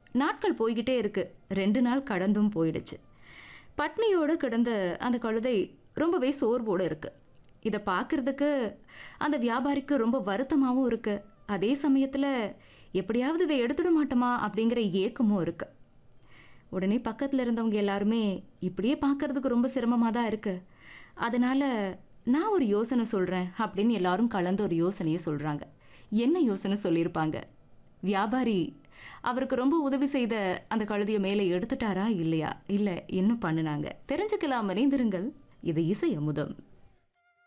நாட்கள் போய்கிட்டே இருக்கு. 2 நாள் கடந்தும் போயிடுச்சு. பட்னியோடு கிடந்த அந்த கழுதை ரொம்பவே சோர்வோடு இருக்கு. இதை பார்க்கறதுக்கு அந்த வியாபாரிக்கு ரொம்ப வருத்தமாகவும் இருக்கு. அதே சமயத்தில் எப்படியாவது இதை எடுத்துட மாட்டோமா அப்படிங்கிற ஏக்கமும் இருக்கு. உடனே பக்கத்தில் இருந்தவங்க எல்லாருமே இப்படியே பார்க்கறதுக்கு ரொம்ப சிரமமாக தான் இருக்கு, அதனால நான் ஒரு யோசனை சொல்கிறேன் அப்படின்னு எல்லாரும் கலந்து ஒரு யோசனையை சொல்கிறாங்க. என்ன யோசனை சொல்லியிருப்பாங்க? வியாபாரி அவருக்கு ரொம்ப உதவி செய்த அந்த கழுதையை மேலே எடுத்துட்டாரா இல்லையா, இல்லை என்ன பண்ணினாங்க? தெரிஞ்சுக்கலாம். மறைந்திருங்கள். இது இசை அமுதம்.